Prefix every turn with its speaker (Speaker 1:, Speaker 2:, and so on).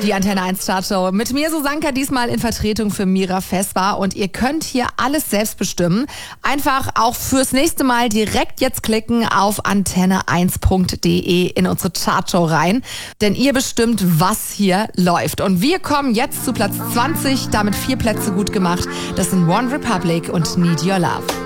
Speaker 1: Die Antenne 1 Chartshow mit mir Susanka, diesmal in Vertretung für Mira Vesper, und ihr könnt hier alles selbst bestimmen. Einfach auch fürs nächste Mal direkt jetzt klicken auf antenne1.de in unsere Chartshow rein, denn ihr bestimmt, was hier läuft. Und wir kommen jetzt zu Platz 20, damit 4 Plätze gut gemacht. Das sind One Republic und Need Your Love.